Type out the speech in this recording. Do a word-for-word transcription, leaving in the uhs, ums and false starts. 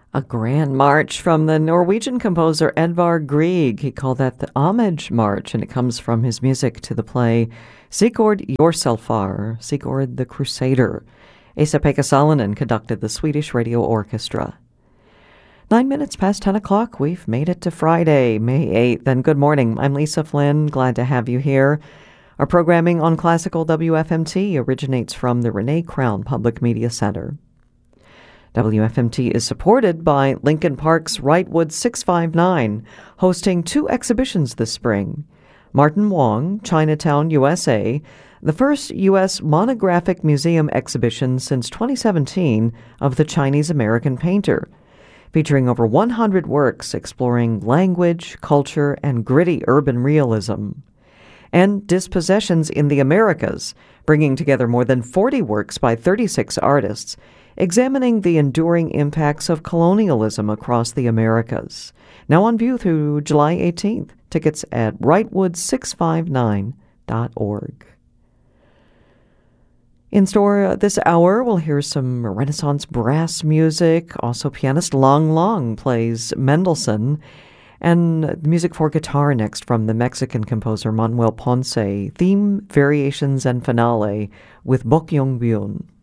A grand march from the Norwegian composer Edvard Grieg. He called that the Homage March, and it comes from his music to the play Sigurd Jorsalfar, Sigurd the Crusader. Esa-Pekka Salonen conducted the Swedish Radio Orchestra. Nine minutes past ten o'clock, we've made it to Friday, May eighth, and good morning. I'm Lisa Flynn, glad to have you here. Our programming on Classical W F M T originates from the Renee Crown Public Media Center. W F M T is supported by Lincoln Park's Wrightwood six five nine, hosting two exhibitions this spring. Martin Wong, Chinatown, U S A, the first U S monographic museum exhibition since twenty seventeen of the Chinese-American painter, featuring over one hundred works exploring language, culture, and gritty urban realism. And Dispossessions in the Americas, bringing together more than forty works by thirty-six artists, examining the enduring impacts of colonialism across the Americas. Now on view through July eighteenth. Tickets at wrightwood six five nine dot org. In store this hour, we'll hear some Renaissance brass music. Also, pianist Lang Lang plays Mendelssohn. And music for guitar next from the Mexican composer Manuel Ponce. Theme, variations, and finale with Bok Young Byun.